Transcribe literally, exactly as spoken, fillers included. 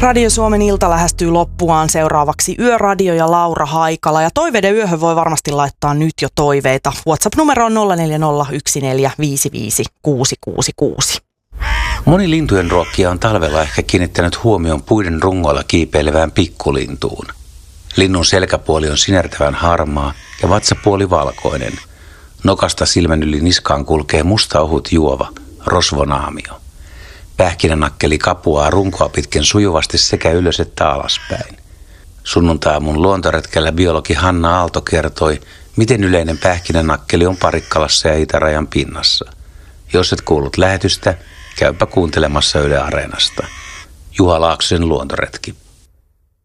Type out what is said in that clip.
Radio Suomen ilta lähestyy loppuaan, seuraavaksi Yöradio ja Laura Haikala. Ja toiveiden yöhön voi varmasti laittaa nyt jo toiveita. WhatsApp-numero on nolla neljä nolla yksi neljä viisi viisi kuusi kuusi kuusi. Moni lintujen ruokkija on talvella ehkä kiinnittänyt huomion puiden rungoilla kiipeilevään pikkulintuun. Linnun selkäpuoli on sinertävän harmaa ja vatsapuoli valkoinen. Nokasta silmän yli niskaan kulkee musta ohut juova, rosvonaamio. Pähkinänakkeli kapuaa runkoa pitkin sujuvasti sekä ylös että alaspäin. Sunnuntaiaamun luontoretkellä biologi Hanna Aalto kertoi, miten yleinen pähkinänakkeli on Parikkalassa ja itärajan pinnassa. Jos et kuullut lähetystä, käypä kuuntelemassa Yle Areenasta. Juha Laaksosen luontoretki.